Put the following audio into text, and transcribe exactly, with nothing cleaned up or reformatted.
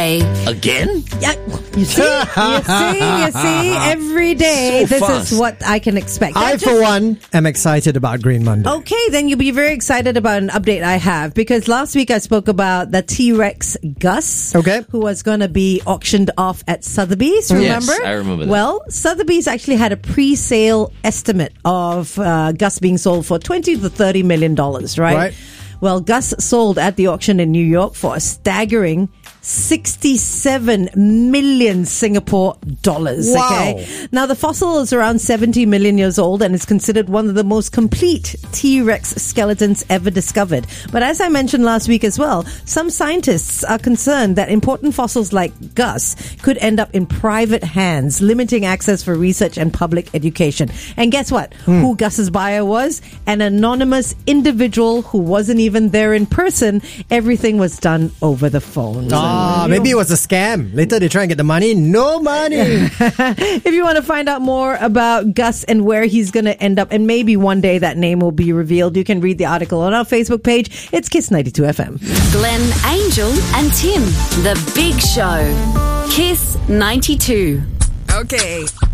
Again? Yeah, you see, you see, you see, every day, So this fast. is what I can expect. I, That for just- one, am excited about Green Monday. Okay, then you'll be very excited about an update I have, because last week I spoke about the T-Rex Gus, Okay. who was going to be auctioned off at Sotheby's, remember? Yes, I remember that. Well, Sotheby's actually had a pre-sale estimate of uh, Gus being sold for twenty to thirty million dollars, right? Right. Well, Gus sold at the auction in New York for a staggering sixty-seven million Singapore dollars. Wow. Okay. Now, the fossil is around seventy million years old and is considered one of the most complete T-Rex skeletons ever discovered. But as I mentioned last week as well, some scientists are concerned that important fossils like Gus could end up in private hands, limiting access for research and public education. And guess what? Hmm. Who Gus's buyer was? An anonymous individual who wasn't even there in person. Everything was done over the phone. Ah, maybe it was a scam. Later they try and get the money. No money. If you want to find out more about Gus and where he's going to end up, and maybe one day that name will be revealed, you can read the article on our Facebook page. It's Kiss ninety-two F M. Glenn, Angel, and Tim. The Big Show. Kiss ninety-two. Okay,